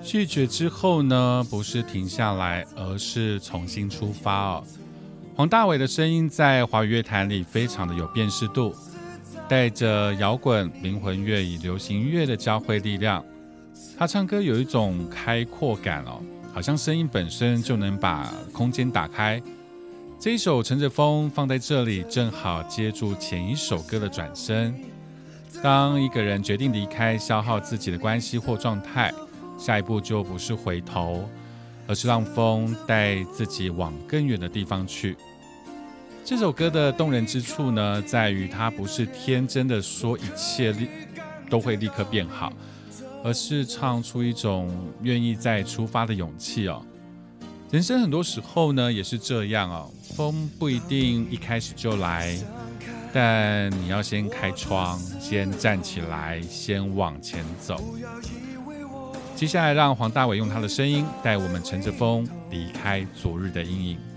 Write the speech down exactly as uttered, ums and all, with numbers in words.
拒绝之后呢，不是停下来，而是重新出发哦。黄大炜的声音在华语乐坛里非常的有辨识度，带着摇滚、灵魂乐与流行乐的交汇力量。他唱歌有一种开阔感哦，好像声音本身就能把空间打开。这一首《乘着风》放在这里，正好接住前一首歌的转身。当一个人决定离开消耗自己的关系或状态，下一步就不是回头，而是让风带自己往更远的地方去。这首歌的动人之处呢，在于它不是天真的说一切都会立刻变好，而是唱出一种愿意再出发的勇气哦。人生很多时候呢也是这样哦，风不一定一开始就来，但你要先开窗，先站起来，先往前走。接下来让黄大炜用他的声音带我们乘着风离开昨日的阴影。